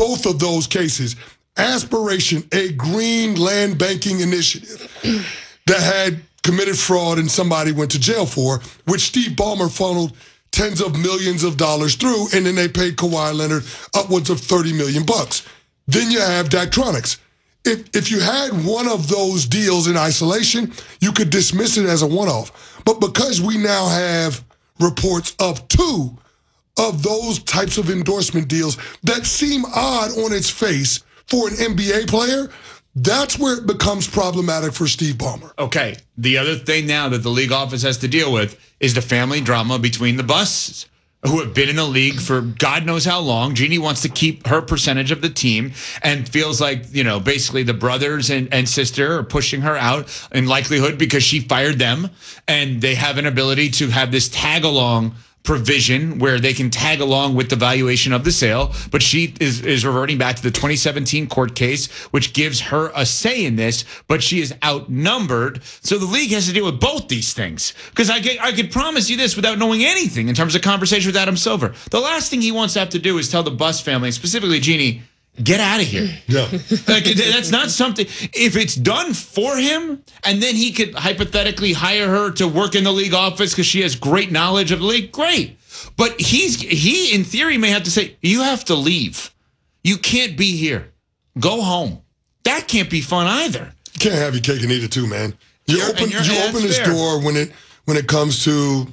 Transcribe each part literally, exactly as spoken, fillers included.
both of those cases, Aspiration, a green land banking initiative that had committed fraud and somebody went to jail for, which Steve Ballmer funneled tens of millions of dollars through, and then they paid Kawhi Leonard upwards of thirty million bucks. Then you have Daktronics. If if you had one of those deals in isolation, you could dismiss it as a one-off. But because we now have reports of two of those types of endorsement deals that seem odd on its face for an N B A player, that's where it becomes problematic for Steve Ballmer. Okay, the other thing now that the league office has to deal with is the family drama between the Busts, who have been in the league for God knows how long. Jeanie wants to keep her percentage of the team and feels like, you know, basically the brothers and, and sister are pushing her out in likelihood because she fired them, and they have an ability to have this tag-along provision where they can tag along with the valuation of the sale, but she is, is reverting back to the twenty seventeen court case, which gives her a say in this, but she is outnumbered. So the league has to deal with both these things. Because I get, I could promise you this without knowing anything in terms of conversation with Adam Silver. The last thing he wants to have to do is tell the Bust family, specifically Jeanie, get out of here. Yeah. Like, that's not something, if it's done for him, and then he could hypothetically hire her to work in the league office because she has great knowledge of the league, great. But he's he, in theory, may have to say, you have to leave. You can't be here. Go home. That can't be fun either. You can't have your cake and eat it too, man. You You're, open, you yeah, open this fair. door when it when it comes to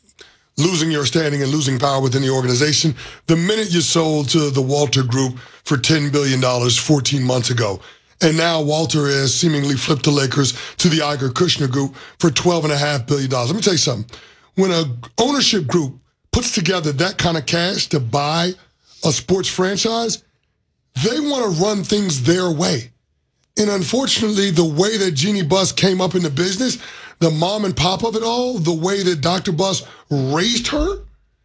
losing your standing and losing power within the organization. The minute you sold to the Walter Group for ten billion dollars fourteen months ago, and now Walter has seemingly flipped the Lakers to the Iger Kushner Group for twelve point five billion dollars. Let me tell you something. When an ownership group puts together that kind of cash to buy a sports franchise, they want to run things their way. And unfortunately, the way that Jeanie Buss came up in the business, the mom and pop of it all, the way that Doctor Buss raised her,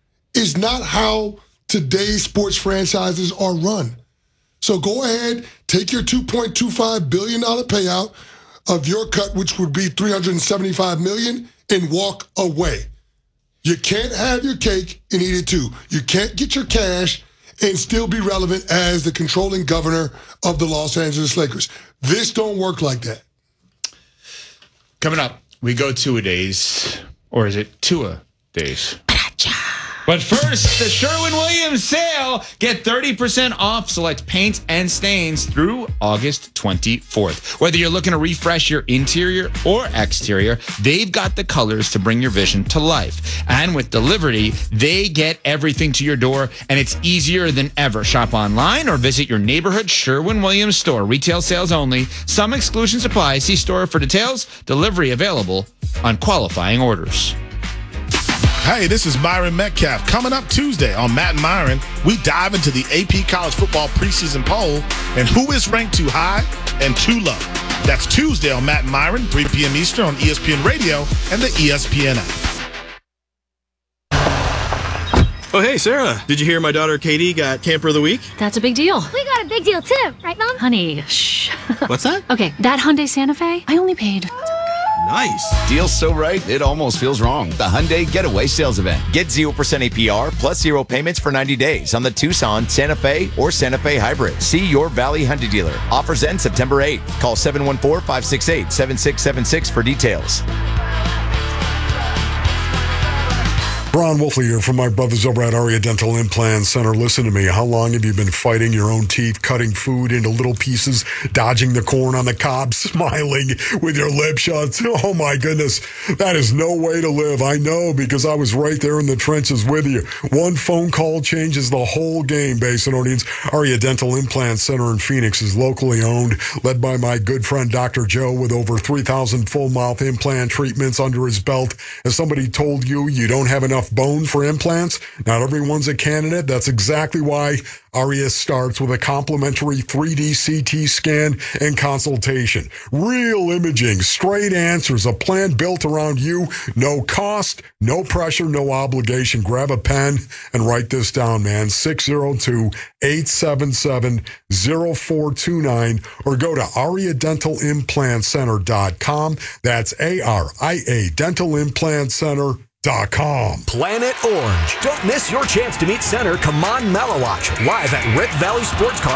is not how today's sports franchises are run. So go ahead, take your two point two five billion dollars payout of your cut, which would be three hundred seventy-five million dollars, and walk away. You can't have your cake and eat it too. You can't get your cash and still be relevant as the controlling governor of the Los Angeles Lakers. This don't work like that. Coming up, we go two-a-days, or is it two-a-days? But first, the Sherwin-Williams sale. Get thirty percent off select paints and stains through August twenty-fourth. Whether you're looking to refresh your interior or exterior, they've got the colors to bring your vision to life. And with Delivery, they get everything to your door, and it's easier than ever. Shop online or visit your neighborhood Sherwin-Williams store. Retail sales only. Some exclusions apply. See store for details. Delivery available on qualifying orders. Hey, this is Myron Metcalf. Coming up Tuesday on Matt and Myron, we dive into the A P College Football preseason poll and who is ranked too high and too low. That's Tuesday on Matt and Myron, three p.m. Eastern on E S P N Radio and the E S P N app. Oh, hey, Sarah. Did you hear my daughter Katie got Camper of the Week? That's a big deal. We got a big deal, too. Right, Mom? Honey, shh. What's that? Okay, that Hyundai Santa Fe, I only paid... Nice. Deal's so right, it almost feels wrong. The Hyundai Getaway Sales Event. Get zero percent A P R plus zero payments for ninety days on the Tucson, Santa Fe, or Santa Fe Hybrid. See your Valley Hyundai dealer. Offers end September eighth. Call seven one four, five six eight, seven six seven six for details. Ron Wolfley here from my brothers over at Aria Dental Implant Center. Listen to me. How long have you been fighting your own teeth, cutting food into little pieces, dodging the corn on the cob, smiling with your lip shut? Oh, my goodness. That is no way to live. I know, because I was right there in the trenches with you. One phone call changes the whole game, Basinonians. Aria Dental Implant Center in Phoenix is locally owned, led by my good friend Doctor Joe, with over three thousand full mouth implant treatments under his belt. As somebody told you, you don't have enough bone for implants? Not everyone's a candidate. That's exactly why Aria starts with a complimentary three D C T scan and consultation. Real imaging, straight answers, a plan built around you. No cost, no pressure, no obligation. Grab a pen and write this down, man. six oh two, eight seven seven, oh four two nine or go to aria dental implant center dot com. That's A R I A Dental Implant Center. Dot com. Planet Orange. Don't miss your chance to meet center Kaman Malawach live at Rip Valley Sports Car.